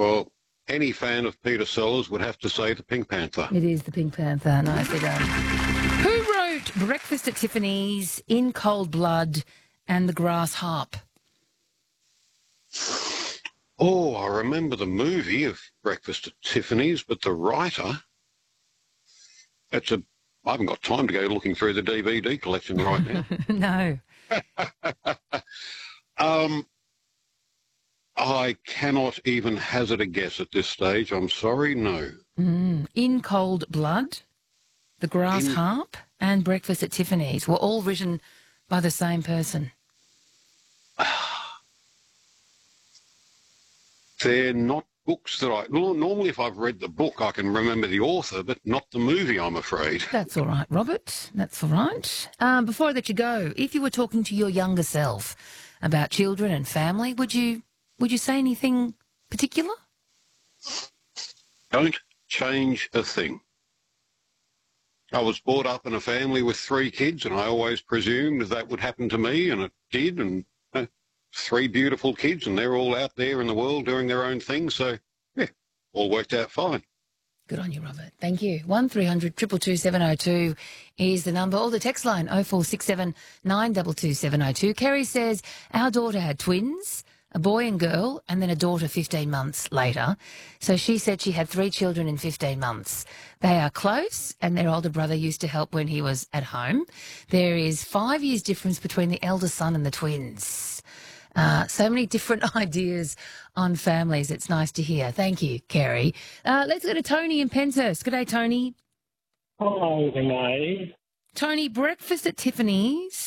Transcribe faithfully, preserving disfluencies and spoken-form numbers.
Well, any fan of Peter Sellers would have to say the Pink Panther. It is the Pink Panther. Nicely done. Who wrote Breakfast at Tiffany's, In Cold Blood, and The Grass Harp? Oh, I remember the movie of Breakfast at Tiffany's, but the writer, that's a, I haven't got time to go looking through the D V D collection right now. No. um, I cannot even hazard a guess at this stage. I'm sorry, no. Mm. In Cold Blood, The Grass In... Harp, and Breakfast at Tiffany's were all written by the same person. They're not books that I... Normally, if I've read the book, I can remember the author, but not the movie, I'm afraid. That's all right, Robert. That's all right. Um, before I let you go, if you were talking to your younger self about children and family, would you would you say anything particular? Don't change a thing. I was brought up in a family with three kids, and I always presumed that would happen to me, and it did, and uh, three beautiful kids, and they're all out there in the world doing their own thing, so, yeah, all worked out fine. Good on you, Robert. Thank you. one three hundred two two two seven oh two is the number, or the text line oh four six seven nine two two seven oh two. Kerry says, our daughter had twins, a boy and girl, and then a daughter fifteen months later. So she said she had three children in fifteen months. They are close, and their older brother used to help when he was at home. There is five years difference between the elder son and the twins. Uh, so many different ideas on families. It's nice to hear. Thank you, Kerry. Uh, let's go to Tony in Penshurst. Good day, Tony. Hello, Renee. Tony, Breakfast at Tiffany's